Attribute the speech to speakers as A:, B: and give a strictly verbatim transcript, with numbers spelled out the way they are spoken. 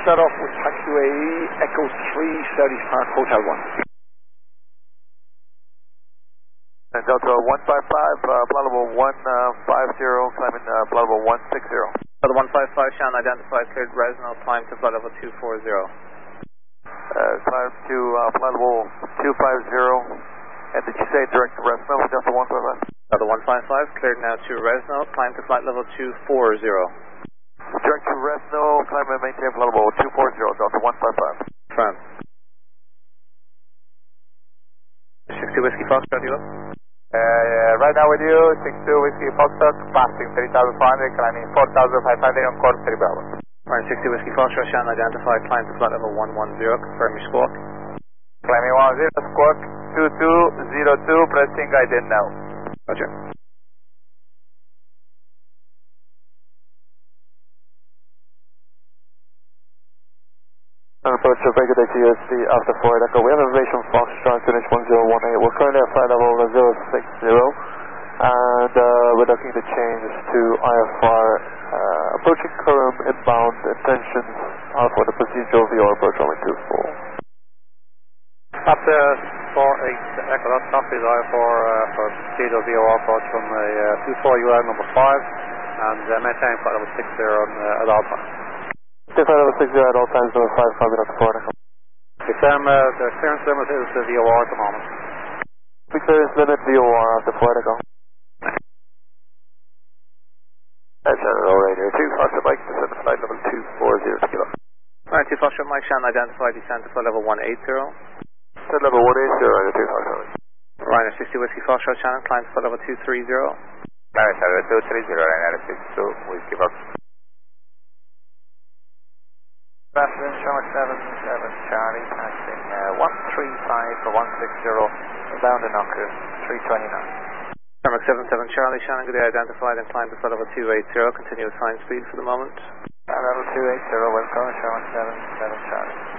A: that off with taxiway Echo three, Saudi Park Hotel one.
B: And Delta one five five, uh, flight level one five zero, climbing uh, flight level one six zero.
C: Delta one five five, Shannon identified, cleared Resno, climb to flight level two four zero.
B: Uh, climb to uh, flight level two five zero, and did you say direct to Resno, Delta one five five?
C: Delta one five five, cleared now to Resno, climb to flight level two four zero.
B: Direct to Resno, climb and maintain flight level two four zero, Delta one five five.
C: Confirm. sixty Whiskey Foxtrot, you up?
D: Uh, yeah, right now with you, six two Whiskey Foxtrot, passing three thousand five hundred, climbing four thousand five hundred on course three Bravo.
C: Right, sixty Whiskey Foxtrot, Shannon identified, climb to flight level one one zero, confirm your squawk.
D: Climbing one zero, squawk two two zero two, pressing guided now.
C: Roger.
B: Approach to Vegas U S D after four Echo. We have a reservation Foxtrot, finish one zero one eight. We're currently at flight level zero six zero, and uh, we're looking to change to I F R. Uh, approaching current inbound intentions uh, for the procedural V O R approach only two four.
D: Up to four eight Echo, that's copy the I F R uh, for procedural V O R approach from the uh, two four U L number five, and uh, maintain flight level six zero uh, at all times.
B: Flight level six zero at all times, number five, coming up to four Echo.
D: Confirm uh, the clearance limit is the V O R at the moment.
B: The clearance limit V O R after four Echo. That's General Radio two, Foxtrot Mike, descend to flight level two four zero kilo.
C: Alright, two Foxtrot Mike, Shannon identified, descend to flight level one eight zero.
B: Descend level one eight zero, Radio two, Foxtrot Mike.
C: Ryder sixty Whiskey Foxtrot, Shannon, climb to flight level two three zero.
D: Ryder two three zero, Ryder six two Whiskey Fox.
B: Afternoon, Charlotte seven seven Charlie, passing uh, one three five for one six zero, inbound to Knocker, three twenty-nine.
C: Tarmac seven seven Charlie, Shannon, good day, identified and climb to flight level two eight zero, continuous fine speed for the moment.
B: Uh, level two eight zero, welcome, Charlotte seven seven Charlie.